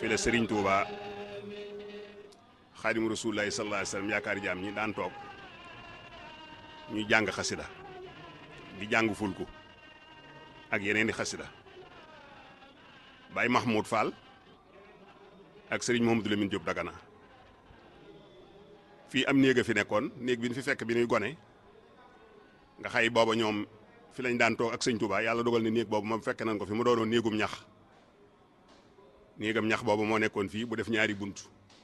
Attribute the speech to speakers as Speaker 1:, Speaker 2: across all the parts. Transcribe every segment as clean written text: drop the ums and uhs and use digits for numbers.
Speaker 1: fi la Serigne Touba Xaadimu Rasuulullaahi sallallaahu alayhi wa sallam yaakaar jaam ñi daan toog ñuy jàng xasida di jàng fulku ak yeneen di xasida Baye Mahmoud Fall ak Serigne Mouhamadou Lamine Diop Dagana fii am néeg a fi nekkoon néeg bi ñu fi fekk bi ñuy gone nga xay booba ñoom fi lañ daan toog ak sëñ Touba yàlla dogal ne néeg boobu moom fekk nañ ko fi mu doonoon néegum ñax néegam ñax boobu moo nekkoon fii bu def ñaari bunt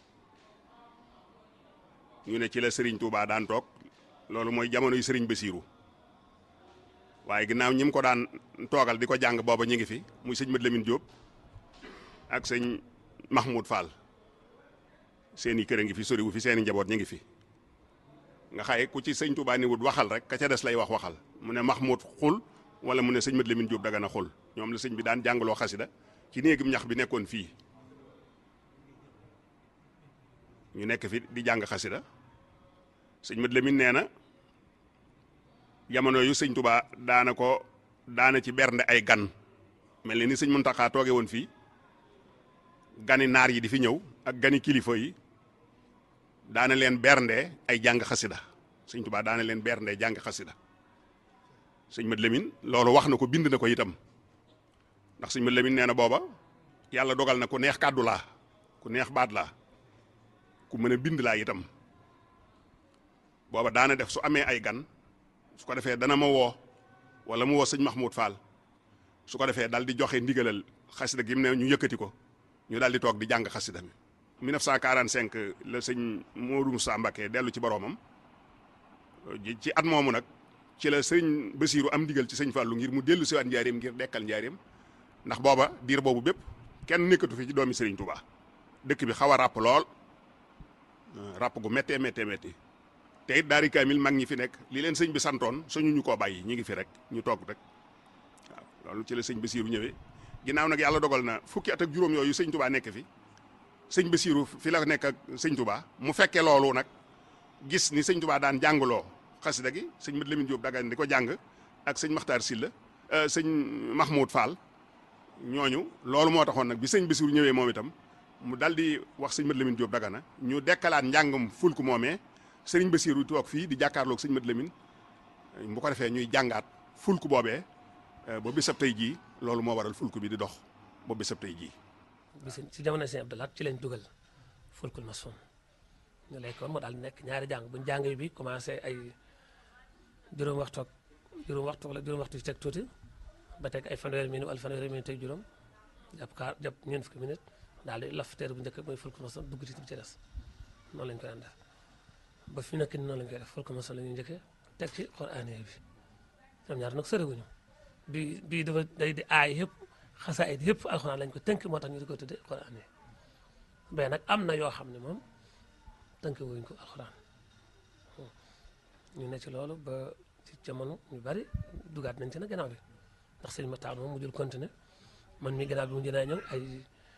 Speaker 1: ñu ne ci la Serigne Touba daan toog loolu mooy jamono yu Serigne Bassirou waaye ginnaaw ñi mu ko daan toogal di ko jàng booba ñu ngi fi muy sëñ Mat Lamine Diop ak sëñ Mahmoud Fall seeni kër a ngi fi soriwu fi seeni njaboot ñu ngi fi nga xaye ku ci sëñ Touba ni wut waxal rek ka ca des lay waxal mu ne Mahmoud xul wala mu ne sëñ Mat Lamine Diop Dagana xul ñoom la sëñ bi daan jàngaloo xasida ci néegum ñax bi nekkoon fii ñu nekk fi di jàng xasida sëñ Mat Lamine nee na jamono yu sëñ Touba daana ci bernde ay gan mel ni sëñ Muntaxa tooge woon fii gani naar yi di fi ñëw ak gani kilifa yi daana leen bernde ay jàng xasida sëñ Touba daana leen bernde jàng xasida sëñ Mat Lamine loolu wax na ko bind na ko itam ndax sëñ Mat Lamine nee na booba yàlla dogal na ku neex kàddu laa ku neex baat laa ku mën a bind laa itam booba daana def su amee ay gan su ko defee dana ma woo wala mu woo sëñ Mahmoud Fall su ko defee daal di joxe ndigalal xasida gi mu ne ñu yëkkati ko ñu daal di toog di jàng xasida mi 1945 la sëñ Modou Moussa Mbacké dellu ci boroomam ci at moomu nag ci la sëñ Bassirou am ndigal ci sëñ Fallou ngir mu dellu siwaat njaareem ngir dekkal njaareem ndax booba diir boobu bépp kenn nekkatu fi ci doomi Serigne Touba dëkk bi xaw a ràpp lool ràpp gu méttee te it daari kaamil mag ñi fi nekk li leen sëñ bi santoon suñu ñu koo bàyyi ñi ngi fi rek ñu toog rek waaw loolu ci la sëñ Bassirou ñëwee ginnaaw nag yàlla dogal na fukki at ak juróom yooyu sëñ Touba nekk fi sëñ Bassirou fi la nekk ak sëñ Touba mu fekkee loolu nag gis ni sëñ Touba daan jàngaloo xasida gi sëñ Mat Lamine Diop Dagana di ko jàng ak sëñ Makhtar Sylla sëñ Mahmoud Fall ñooñu loolu moo taxoon nag bi sëñ Bassirou ñëwee moom itam mu dal di wax sëñ Mat Lamine Diop Dagana ñu dekkalaat njàngum fulku moomee sëriñ Bassirou toog fii di jàkkaarloog sëñ Mat Lamine bu ko defee ñuy jàngaat fulku boobee ba bisab tey jii loolu moo waral fulku bi di dox ba bisab tey jii.
Speaker 2: ci jamono sëñ Abdou Lahad ci lañ dugal fulkul masoon ñu lay ko mu daal di nekk ñaari jàng buñ jàng bi commencé ay juróom waxtu wala juróom waxtu ci teg tuuti ba teg ay fanweeri minute wala fanweeri minute teg juróom jàpp ñeent fukki minute daal di laf teer bu njëkk mooy fulkul masoon dugg ci ci des noonu lañ ko daan def ba fi nekk ni noonu lañ koy def fulkul masoon la ñuy njëkkee teg ci Qur'aan bi ñoom ñaar nag soriwuñu bii dafa day di aay yëpp xasaayid yëpp alxuraan lañ ko tënk moo tax ñu di ko tudde Qur'aan yi mais nag am na yoo xam ne moom tënk wuñ ko alxuraan ñu ne ci loolu ba ci jamono ñu bari dugaat nañ ci nag gannaaw bi ndax sëñ Matar moom mu jël continuer man mii gannaaw bi mu jëlee ñëw ay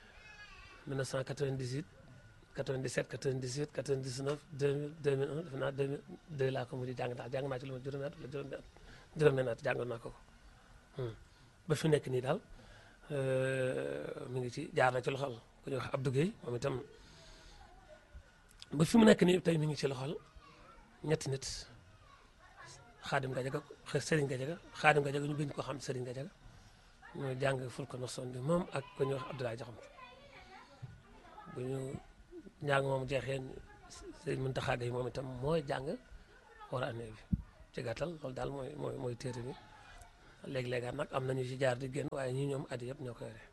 Speaker 2: 1998 97 98 99 2000 2001 defe naa 2002 laa ko mujj jàng daal jàng naa ci lu ma juróomi at wala juróomi at jàngoon naa ko ba fi nekk nii daal mi ngi ci jaar na ci loxol ku ñuy wax Abdou Guèye moom itam ba fi mu nekk nii tey mi ngi ci loxol ñetti nit Xaadim Gajaga Serigne Gajaga Xaadim Gajaga ñu gën ko xam Serigne Gajaga ñoo jàng fulkul masoon bi moom ak ku ñuy wax Abdoulaye Jaxam bu ñu njàng moom jeexee Serigne Mountakha Gueye moom itam mooy jàng Qur'aan bi ci gàttal loolu daal mooy téere bi léeg-léegaat nag am nañu ci jaar di génn waaye ñii ñoom at yëpp ñoo ko yore